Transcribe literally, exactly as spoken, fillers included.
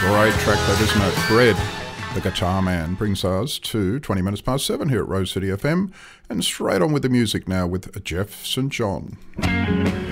Great track that, isn't it? Bread, the Guitar Man, brings us to twenty minutes past seven here at Rose City F M. And straight on with the music now with Jeff Saint John.